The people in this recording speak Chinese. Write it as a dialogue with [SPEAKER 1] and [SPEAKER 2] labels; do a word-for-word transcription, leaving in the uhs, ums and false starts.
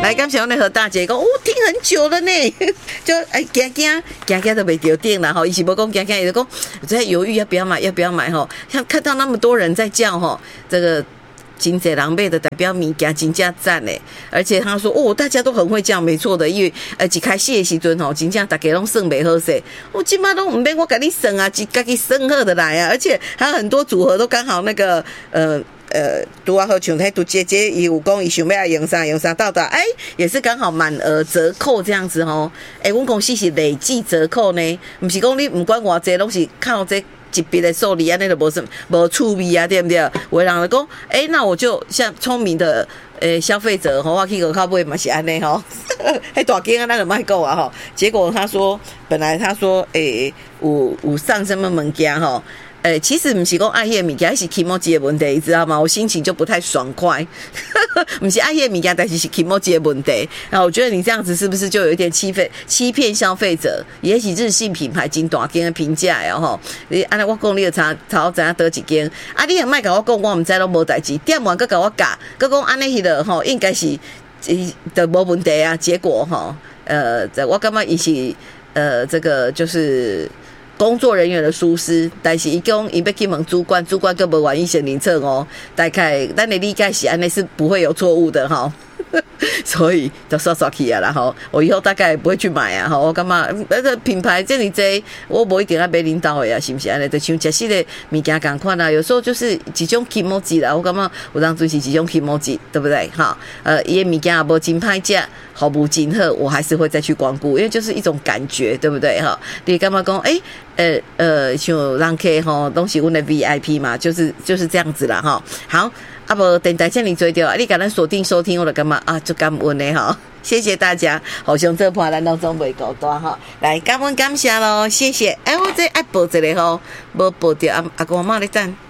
[SPEAKER 1] 来，感谢我那和大姐讲，哦，听很久了呢，就哎，行行行行都没丢定了哈，一起不讲行行，也就讲我在犹豫要不要买，要不要买哈。像看到那么多人在叫哈，这个真侪人买的代表物件真正赞嘞，而且他说哦，大家都很会叫，没错的，因为呃一开始的时阵吼，真正大家拢算袂好势，我今嘛都唔免我给你算啊，自己算好的来啊，而且还有很多组合都刚好那个呃。呃，拄啊好像迄拄姐姐伊有讲伊想要用啥用啥到达，哎，也是刚好满额折扣这样子吼。哎，阮公司是累计折扣呢，不是讲你不管偌济，拢是靠这级别的受理啊，那个无什无趣味啊，对不对？有人就讲，哎，那我就像聪明的呃消费者吼，我去个靠买嘛是安尼吼，迄大间啊，咱就卖讲啊吼。结果他说，本来他说，哎，有有上什么物件吼。欸、其实不是说爱迄个物件，是 kimoji 的问题，你知道吗？我心情就不太爽快，不是爱迄个物件，但是是 kimoji 的问题。然后我觉得你这样子是不是就有一点欺骗欺骗消费者？也是日系品牌真大间的评价呀吼！你安尼我讲你就查查知影倒一间，啊你也莫甲我讲，我毋知拢无代志，店完佮甲我教，佮讲安尼迄个吼，应该是的无问题啊。结果吼，呃，我感觉伊是呃这个就是。工作人员的疏失，但是伊讲伊要去问主管，主管根本愿意先认错哦。大概咱的理解是安尼是不会有错误的哈，所以就刷刷去啊啦哈。我以后大概不会去买啊哈。我感觉那个品牌这里这我不一定要买领导的啊，是不是安尼？就像食食的物件同款啊，有时候就是一种 kimoji 啦。我感觉有当就是一种 kimoji， 对不对？哈，呃，伊的物件也无真歹食。毫不惊吓，我还是会再去光顾，因为就是一种感觉，对不对哈？你干嘛讲？哎、欸，呃呃，像让客吼东西问的 V I P 嘛，就是就是这样子啦哈。好，啊不，等待见你追掉，你赶快锁定收听我的干嘛啊？就感恩的哈，谢谢大家。好像这盘咱当中袂够多哈，来感恩感谢咯，谢谢。哎、欸，我这爱报一个吼，无报掉阿阿公阿妈咧等。